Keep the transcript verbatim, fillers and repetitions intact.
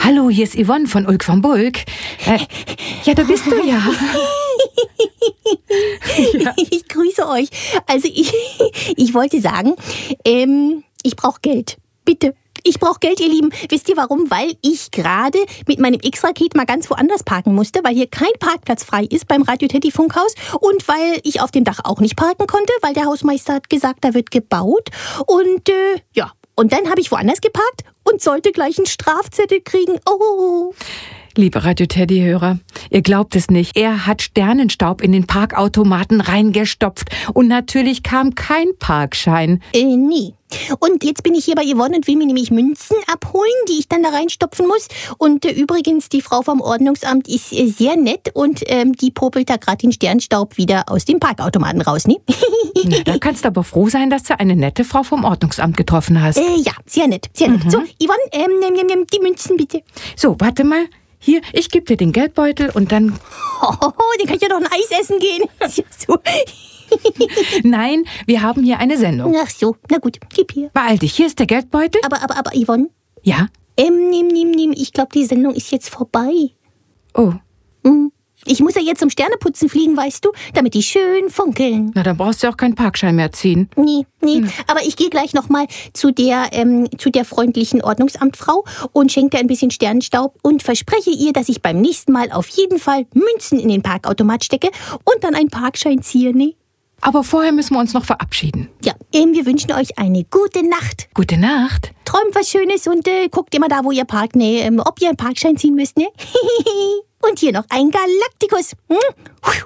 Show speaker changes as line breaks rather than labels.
Hallo, hier ist Yvonne von Ulk von Bulk. Äh, ja, da bist du ja.
ja. Ich grüße euch. Also ich, ich wollte sagen, ähm, ich brauche Geld. Bitte. Ich brauche Geld, ihr Lieben. Wisst ihr warum? Weil ich gerade mit meinem X-Raket mal ganz woanders parken musste, weil hier kein Parkplatz frei ist beim Radio Teddy Funkhaus und weil ich auf dem Dach auch nicht parken konnte, weil der Hausmeister hat gesagt, da wird gebaut. Und äh, ja, und dann habe ich woanders geparkt und sollte gleich einen Strafzettel kriegen. Oh.
Liebe Radio Teddy-Hörer, ihr glaubt es nicht. Er hat Sternenstaub in den Parkautomaten reingestopft. Und natürlich kam kein Parkschein.
Äh, nie. Und jetzt bin ich hier bei Yvonne und will mir nämlich Münzen abholen, die ich dann da reinstopfen muss. Und äh, übrigens, die Frau vom Ordnungsamt ist äh, sehr nett und ähm, die popelt da gerade den Sternstaub wieder aus dem Parkautomaten raus, ne?
Na, da kannst du aber froh sein, dass du eine nette Frau vom Ordnungsamt getroffen hast.
Äh, ja, sehr nett, sehr nett. Mhm. So, Yvonne, ähm, nimm, nimm, nimm die Münzen bitte.
So, warte mal. Hier, ich gebe dir den Geldbeutel und dann...
Oh, den kann ich ja doch ein Eis essen gehen. Ja so.
Nein, wir haben hier eine Sendung.
Ach so, na gut, gib hier.
Beeil dich, hier ist der Geldbeutel.
Aber, aber, aber, Yvonne?
Ja?
Ähm, nimm, nimm, nimm, ich glaube, die Sendung ist jetzt vorbei.
Oh.
Mhm. Ich muss ja jetzt zum Sterneputzen fliegen, weißt du, damit die schön funkeln.
Na, dann brauchst du auch keinen Parkschein mehr ziehen.
Nee, nee, hm. aber ich gehe gleich nochmal zu der, ähm, zu der freundlichen Ordnungsamtfrau und schenke ein bisschen Sternenstaub und verspreche ihr, dass ich beim nächsten Mal auf jeden Fall Münzen in den Parkautomat stecke und dann einen Parkschein ziehe, ne?
Aber vorher müssen wir uns noch verabschieden.
Ja, ähm, wir wünschen euch eine gute Nacht.
Gute Nacht.
Träumt was Schönes und äh, guckt immer da, wo ihr parkt, ne? Ähm, ob ihr einen Parkschein ziehen müsst, ne? Und hier noch ein Galaktikus. Hm?